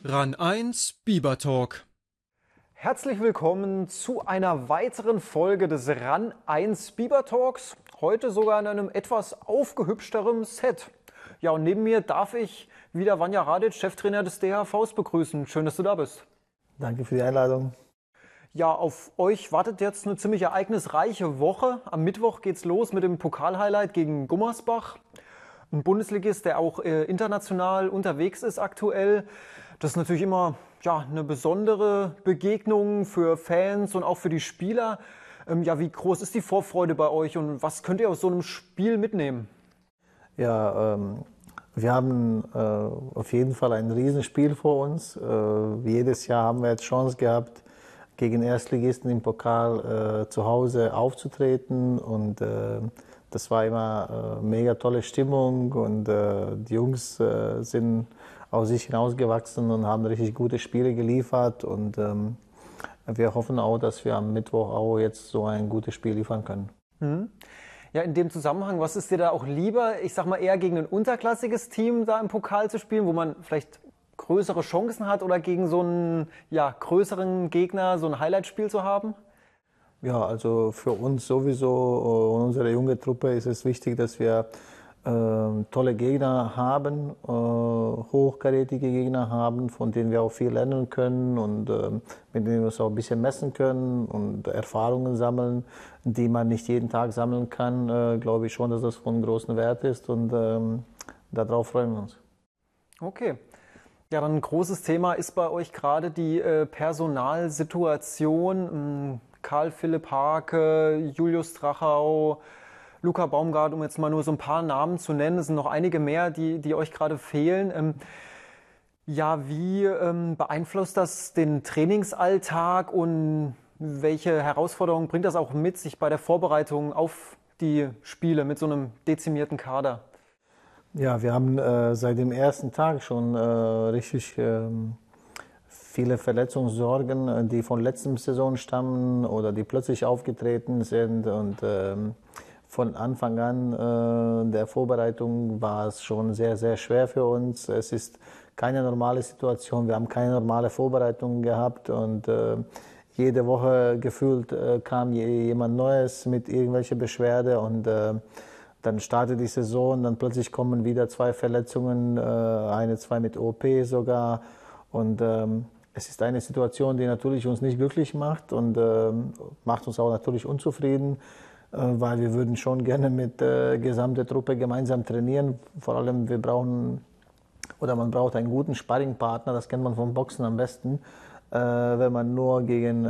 RAN 1 Biber Talk. Herzlich willkommen zu einer weiteren Folge des RAN 1 Biber Talks. Heute sogar in einem etwas aufgehübschteren Set. Ja, und neben mir darf ich wieder Vanja Radic, Cheftrainer des DHVs, begrüßen. Schön, dass du da bist. Danke für die Einladung. Ja, auf euch wartet jetzt eine ziemlich ereignisreiche Woche. Am Mittwoch geht's los mit dem Pokalhighlight gegen Gummersbach. Ein Bundesligist, der auch international unterwegs ist aktuell. Das ist natürlich immer eine besondere Begegnung für Fans und auch für die Spieler. Wie groß ist die Vorfreude bei euch und was könnt ihr aus so einem Spiel mitnehmen? Ja, wir haben auf jeden Fall ein Riesenspiel vor uns. Jedes Jahr haben wir jetzt Chance gehabt, gegen Erstligisten im Pokal zu Hause aufzutreten und das war immer mega tolle Stimmung und die Jungs sind aus sich hinausgewachsen und haben richtig gute Spiele geliefert und wir hoffen auch, dass wir am Mittwoch auch jetzt so ein gutes Spiel liefern können. Ja, in dem Zusammenhang, was ist dir da auch lieber? Ich sag mal eher gegen ein unterklassiges Team da im Pokal zu spielen, wo man vielleicht größere Chancen hat oder gegen so einen größeren Gegner so ein Highlight-Spiel zu haben? Ja, also für uns sowieso, unsere junge Truppe ist es wichtig, dass wir tolle Gegner haben, hochkarätige Gegner haben, von denen wir auch viel lernen können und mit denen wir uns auch ein bisschen messen können und Erfahrungen sammeln, die man nicht jeden Tag sammeln kann, glaube ich schon, dass das von großem Wert ist und darauf freuen wir uns. Okay. Ja, dann ein großes Thema ist bei euch gerade die Personalsituation. Karl Philipp Hake, Julius Drachau, Luca Baumgart, um jetzt mal nur so ein paar Namen zu nennen. Es sind noch einige mehr, die euch gerade fehlen. Wie beeinflusst das den Trainingsalltag und welche Herausforderungen bringt das auch mit sich bei der Vorbereitung auf die Spiele mit so einem dezimierten Kader? Ja, wir haben seit dem ersten Tag schon richtig viele Verletzungssorgen, die von letzter Saison stammen oder die plötzlich aufgetreten sind und von Anfang an der Vorbereitung war es schon sehr, sehr schwer für uns. Es ist keine normale Situation, wir haben keine normale Vorbereitung gehabt und jede Woche gefühlt kam jemand Neues mit irgendwelcher Beschwerde und dann startet die Saison, dann plötzlich kommen wieder 2 Verletzungen, 2 mit OP sogar und es ist eine Situation, die natürlich uns nicht glücklich macht und macht uns auch natürlich unzufrieden, weil wir würden schon gerne mit der gesamten Truppe gemeinsam trainieren. Vor allem man braucht einen guten Sparringpartner, das kennt man vom Boxen am besten. Wenn man nur gegen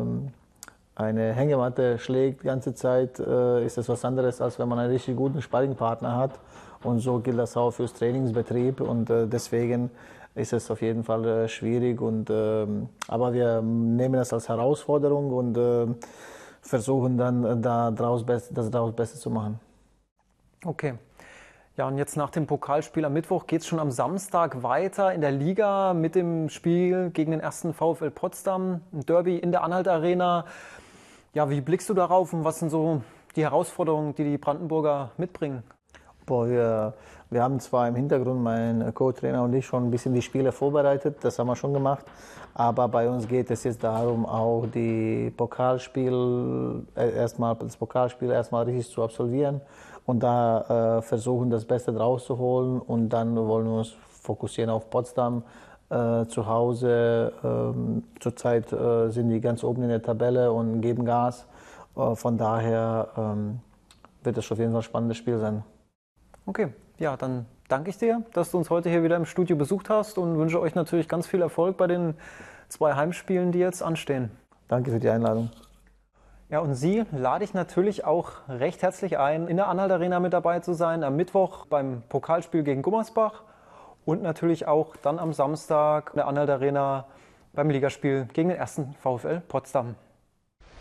eine Hängematte schlägt die ganze Zeit, ist das was anderes, als wenn man einen richtig guten Sparringpartner hat. Und so gilt das auch fürs Trainingsbetrieb und deswegen ist es auf jeden Fall schwierig. Aber wir nehmen das als Herausforderung und versuchen dann das daraus Beste zu machen. Okay. Ja, und jetzt nach dem Pokalspiel am Mittwoch geht es schon am Samstag weiter in der Liga mit dem Spiel gegen den 1. VfL Potsdam, ein Derby in der Anhalt Arena. Ja, wie blickst du darauf und was sind so die Herausforderungen, die die Brandenburger mitbringen? Wir haben zwar im Hintergrund, mein Co-Trainer und ich, schon ein bisschen die Spiele vorbereitet, das haben wir schon gemacht, aber bei uns geht es jetzt darum, auch das Pokalspiel erstmal richtig zu absolvieren und da versuchen, das Beste draus zu holen und dann wollen wir uns fokussieren auf Potsdam zu Hause. Zurzeit sind die ganz oben in der Tabelle und geben Gas, von daher wird es auf jeden Fall ein spannendes Spiel sein. Okay, ja, dann danke ich dir, dass du uns heute hier wieder im Studio besucht hast und wünsche euch natürlich ganz viel Erfolg bei den 2 Heimspielen, die jetzt anstehen. Danke für die Einladung. Ja, und Sie lade ich natürlich auch recht herzlich ein, in der Anhalt Arena mit dabei zu sein, am Mittwoch beim Pokalspiel gegen Gummersbach und natürlich auch dann am Samstag in der Anhalt Arena beim Ligaspiel gegen den 1. VfL Potsdam.